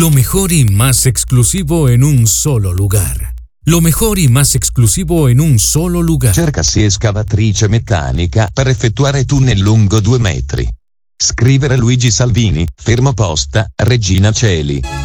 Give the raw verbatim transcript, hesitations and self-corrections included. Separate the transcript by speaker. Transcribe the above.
Speaker 1: Lo mejor y más exclusivo en un solo lugar. Lo mejor y más exclusivo en un solo lugar.
Speaker 2: Cercasi escavatrice meccanica per effettuare tunnel lungo due metri. Scrivere Luigi Salvini, fermo posta, Regina Coeli.